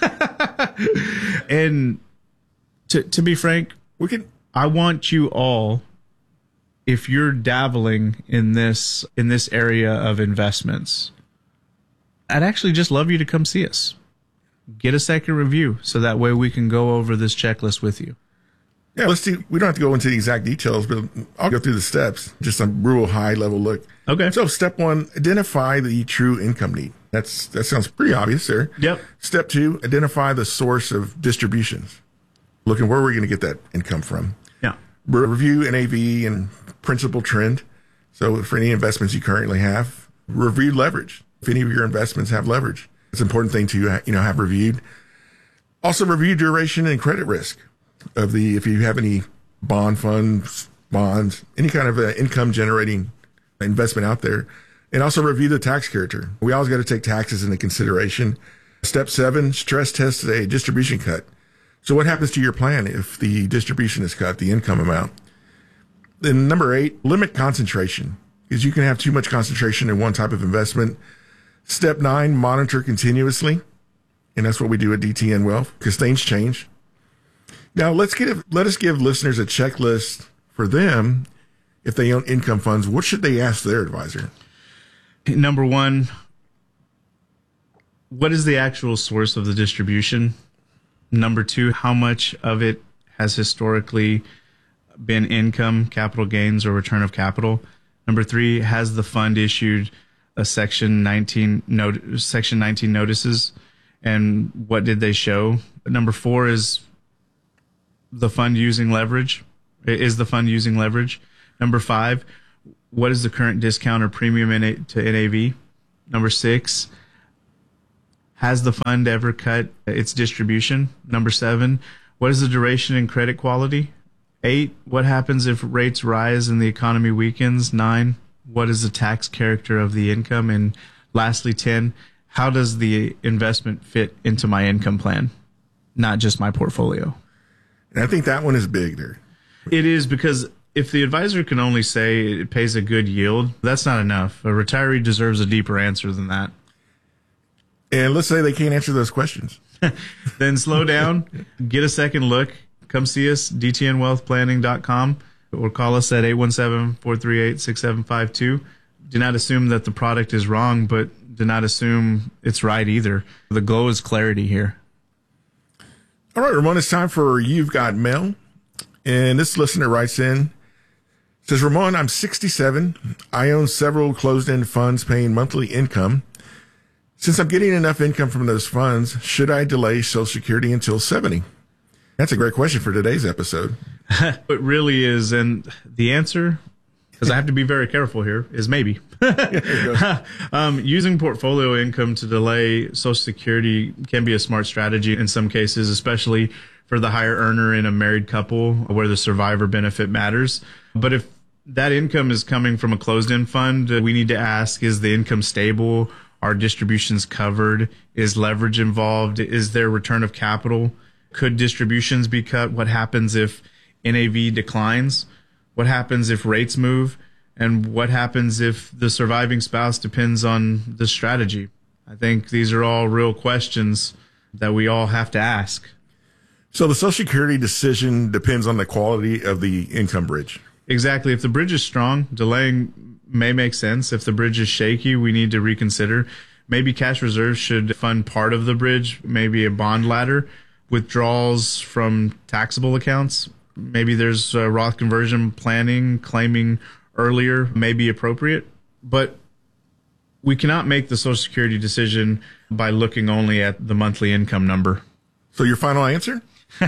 And to be frank, I want you all, if you're dabbling in this area of investments, I'd actually just love you to come see us. Get a second review so that way we can go over this checklist with you. Yeah, let's see. We don't have to go into the exact details, but I'll go through the steps. Just a real high level look. Okay. So step 1, identify the true income need. That sounds pretty obvious there. Yep. Step 2, identify the source of distributions. Looking where we're going to get that income from. Yeah. Review NAV and principal trend. So for any investments you currently have, review leverage. If any of your investments have leverage, it's an important thing to have reviewed. Also review duration and credit risk of if you have any bond funds, bonds, any kind of income generating investment out there. And also review the tax character. We always got to take taxes into consideration. Step 7, stress test a distribution cut. So what happens to your plan if the distribution is cut, the income amount? Then number 8, limit concentration, because you can have too much concentration in one type of investment. Step 9, monitor continuously. And that's what we do at DTN Wealth, because things change. Now, let us give listeners a checklist for them. If they own income funds, what should they ask their advisor? Number one, what is the actual source of the distribution? Number two, how much of it has historically been income, capital gains, or return of capital? Number three, has the fund issued a Section 19 notices, and what did they show? Number four is the fund using leverage. Is the fund using leverage? Number five, what is the current discount or premium to NAV? Number six, has the fund ever cut its distribution? Number seven, what is the duration and credit quality? 8, what happens if rates rise and the economy weakens? 9, what is the tax character of the income? And lastly, 10, how does the investment fit into my income plan, not just my portfolio? And I think that one is big there. It is, because if the advisor can only say it pays a good yield, that's not enough. A retiree deserves a deeper answer than that. And let's say they can't answer those questions. Then slow down, get a second look. Come see us, dtnwealthplanning.com, or call us at 817-438-6752. Do not assume that the product is wrong, but do not assume it's right either. The goal is clarity here. All right, Ramon, it's time for You've Got Mail. And this listener writes in, says, Ramon, I'm 67. I own several closed-end funds paying monthly income. Since I'm getting enough income from those funds, should I delay Social Security until 70? That's a great question for today's episode. It really is. And the answer, because I have to be very careful here, is maybe. Using portfolio income to delay Social Security can be a smart strategy in some cases, especially for the higher earner in a married couple where the survivor benefit matters. But if that income is coming from a closed-end fund, we need to ask, is the income stable? Are distributions covered? Is leverage involved? Is there return of capital? Could distributions be cut? What happens if NAV declines? What happens if rates move? And what happens if the surviving spouse depends on the strategy? I think these are all real questions that we all have to ask. So the Social Security decision depends on the quality of the income bridge. Exactly. If the bridge is strong, delaying may make sense. If the bridge is shaky, we need to reconsider. Maybe cash reserves should fund part of the bridge, maybe a bond ladder. Withdrawals from taxable accounts. Maybe there's Roth conversion planning, claiming earlier may be appropriate. But we cannot make the Social Security decision by looking only at the monthly income number. So your final answer?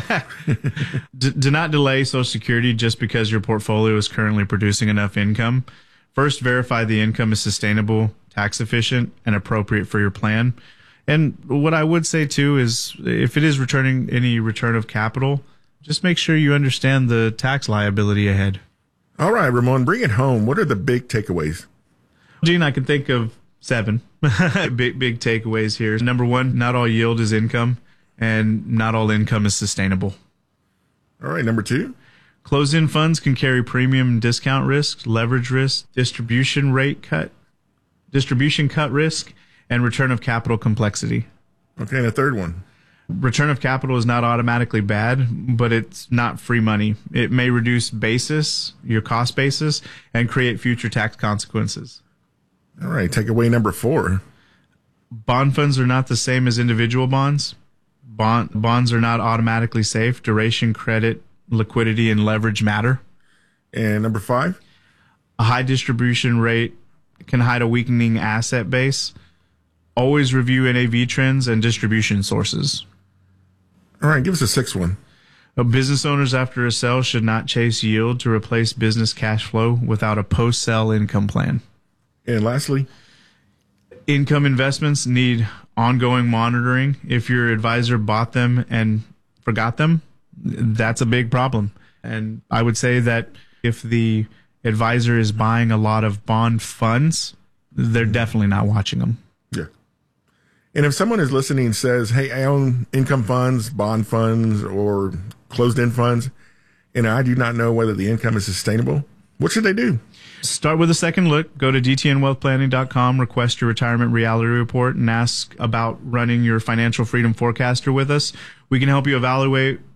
Do not delay Social Security just because your portfolio is currently producing enough income. First, verify the income is sustainable, tax efficient, and appropriate for your plan. And what I would say, too, is if it is returning any return of capital, just make sure you understand the tax liability ahead. All right, Ramon, bring it home. What are the big takeaways? Gene, I can think of 7 big takeaways here. Number 1, not all yield is income, and not all income is sustainable. All right, number 2. Closed-end funds can carry premium and discount risk, leverage risk, distribution cut risk, and return of capital complexity. Okay, and a third one. Return of capital is not automatically bad, but it's not free money. It may reduce your cost basis, and create future tax consequences. All right, takeaway number 4. Bond funds are not the same as individual bonds. Bonds are not automatically safe. Duration, credit, liquidity, and leverage matter. And number 5? A high distribution rate can hide a weakening asset base. Always review NAV trends and distribution sources. All right, give us a 6th one. Business owners after a sale should not chase yield to replace business cash flow without a post-sale income plan. And lastly, income investments need ongoing monitoring. If your advisor bought them and forgot them, that's a big problem. And I would say that if the advisor is buying a lot of bond funds, they're definitely not watching them. Yeah. And if someone is listening and says, hey, I own income funds, bond funds, or closed-end funds, and I do not know whether the income is sustainable, what should they do? Start with a second look. Go to dtnwealthplanning.com, request your retirement reality report, and ask about running your financial freedom forecaster with us. We can help you evaluate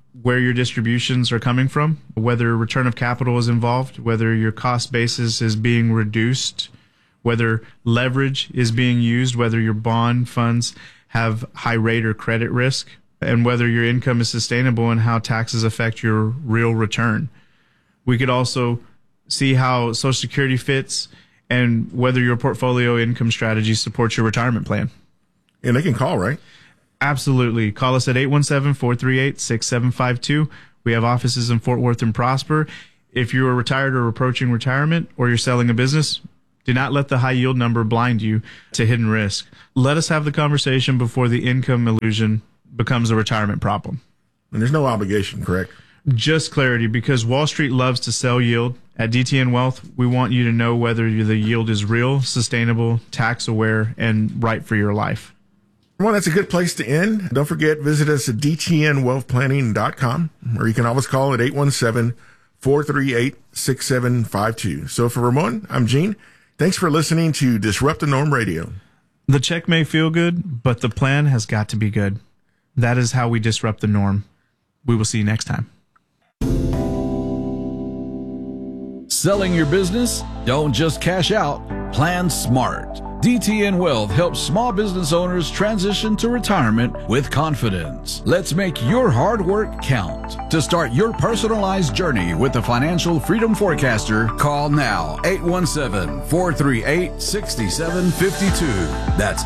where your distributions are coming from, whether return of capital is involved, whether your cost basis is being reduced, whether leverage is being used, whether your bond funds have high rate or credit risk, and whether your income is sustainable and how taxes affect your real return. We could also see how Social Security fits and whether your portfolio income strategy supports your retirement plan. And they can call, right? Absolutely. Call us at 817-438-6752. We have offices in Fort Worth and Prosper. If you are retired or approaching retirement, or you're selling a business, do not let the high yield number blind you to hidden risk. Let us have the conversation before the income illusion becomes a retirement problem. And there's no obligation, correct? Just clarity, because Wall Street loves to sell yield. At DTN Wealth, we want you to know whether the yield is real, sustainable, tax aware, and right for your life. Well, that's a good place to end. Don't forget, visit us at dtnwealthplanning.com, or you can always call at 817-438-6752. So for Ramon, I'm Gene. Thanks for listening to Disrupt the Norm Radio. The check may feel good, but the plan has got to be good. That is how we disrupt the norm. We will see you next time. Selling your business? Don't just cash out. Plan smart. DTN Wealth helps small business owners transition to retirement with confidence. Let's make your hard work count. To start your personalized journey with the Financial Freedom Forecaster, call now 817-438-6752. That's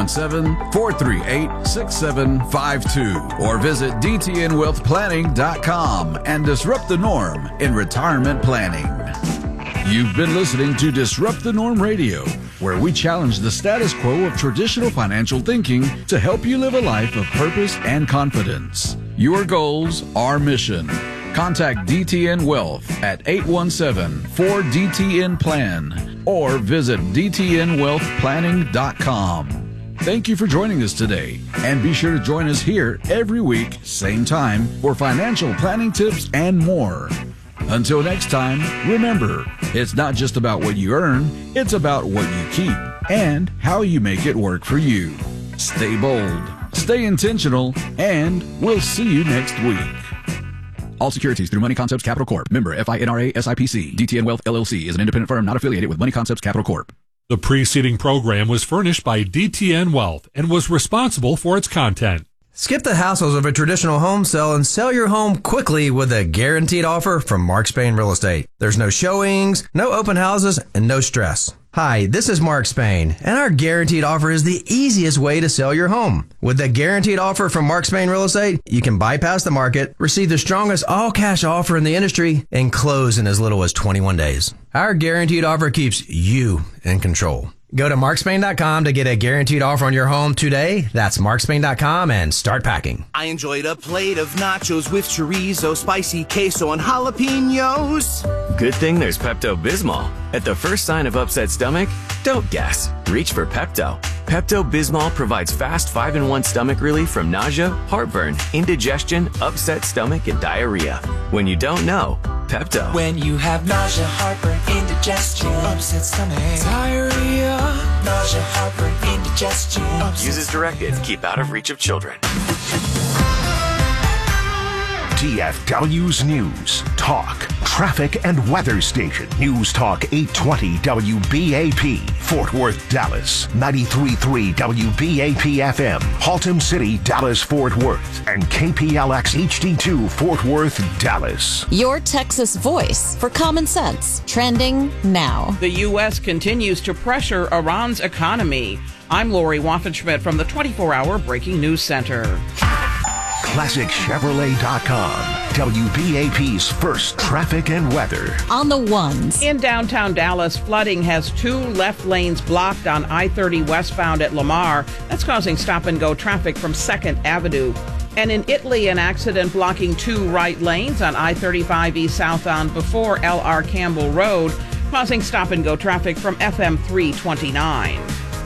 817-438-6752. Or visit DTNWealthPlanning.com and disrupt the norm in retirement planning. You've been listening to Disrupt the Norm Radio, where we challenge the status quo of traditional financial thinking to help you live a life of purpose and confidence. Your goals, our mission. Contact DTN Wealth at 817-4DTN-PLAN or visit DTNWealthPlanning.com. Thank you for joining us today, and be sure to join us here every week, same time, for financial planning tips and more. Until next time, remember, it's not just about what you earn, it's about what you keep and how you make it work for you. Stay bold, stay intentional, and we'll see you next week. All securities through Money Concepts Capital Corp. Member FINRA SIPC. DTN Wealth LLC is an independent firm not affiliated with Money Concepts Capital Corp. The preceding program was furnished by DTN Wealth and was responsible for its content. Skip the hassles of a traditional home sale and sell your home quickly with a guaranteed offer from Mark Spain Real Estate. There's no showings, no open houses, and no stress. Hi, this is Mark Spain, and our guaranteed offer is the easiest way to sell your home. With the guaranteed offer from Mark Spain Real Estate, you can bypass the market, receive the strongest all-cash offer in the industry, and close in as little as 21 days. Our guaranteed offer keeps you in control. Go to markspain.com to get a guaranteed offer on your home today. That's markspain.com and start packing. I enjoyed a plate of nachos with chorizo, spicy queso, and jalapenos. Good thing there's Pepto-Bismol. At the first sign of upset stomach, don't guess. Reach for Pepto. Pepto-Bismol provides fast 5-in-1 stomach relief from nausea, heartburn, indigestion, upset stomach, and diarrhea. When you don't know, Pepto. When you have nausea, heartburn, indigestion, upset stomach, diarrhea, nausea, heartburn, indigestion. Use as directed. Keep out of reach of children. DFW's News, Talk, Traffic and Weather Station. News Talk 820 WBAP, Fort Worth, Dallas. 93.3 WBAP FM, Haltom City, Dallas, Fort Worth. And KPLX HD2, Fort Worth, Dallas. Your Texas voice for common sense. Trending now. The U.S. continues to pressure Iran's economy. I'm Lori Waffenschmidt from the 24-hour Breaking News Center. ClassicChevrolet.com, WBAP's first traffic and weather. On the ones. In downtown Dallas, flooding has 2 left lanes blocked on I-30 westbound at Lamar. That's causing stop-and-go traffic from 2nd Avenue. And in Italy, an accident blocking 2 right lanes on I-35 east southbound before L.R. Campbell Road, causing stop-and-go traffic from FM 329.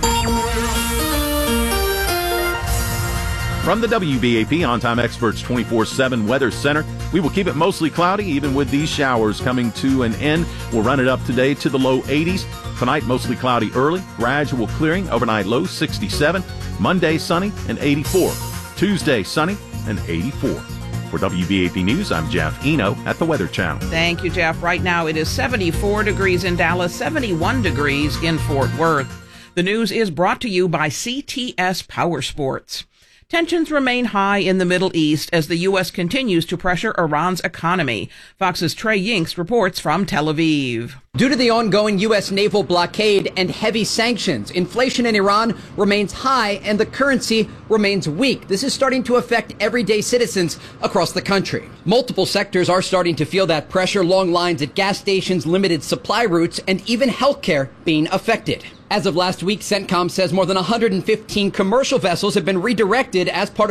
From the WBAP On-Time Experts 24/7 Weather Center, we will keep it mostly cloudy, even with these showers coming to an end. We'll run it up today to the low 80s. Tonight, mostly cloudy early, gradual clearing, overnight low 67. Monday, sunny and 84. Tuesday, sunny and 84. For WBAP News, I'm Jeff Eno at the Weather Channel. Thank you, Jeff. Right now it is 74 degrees in Dallas, 71 degrees in Fort Worth. The news is brought to you by CTS Power Sports. Tensions remain high in the Middle East as the U.S. continues to pressure Iran's economy. Fox's Trey Yinks reports from Tel Aviv. Due to the ongoing U.S. naval blockade and heavy sanctions, inflation in Iran remains high and the currency remains weak. This is starting to affect everyday citizens across the country. Multiple sectors are starting to feel that pressure, long lines at gas stations, limited supply routes, and even healthcare being affected. As of last week, CENTCOM says more than 115 commercial vessels have been redirected as part of